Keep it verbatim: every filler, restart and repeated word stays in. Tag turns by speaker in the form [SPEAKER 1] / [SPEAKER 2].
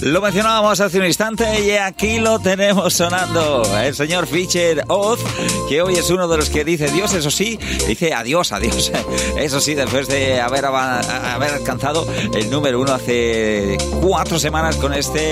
[SPEAKER 1] Lo mencionábamos hace un instante y aquí lo tenemos sonando. El señor Fisher Oz, que hoy es uno de los que dice Dios, eso sí, dice adiós, adiós. Eso sí, después de haber, haber alcanzado el número uno hace cuatro semanas con este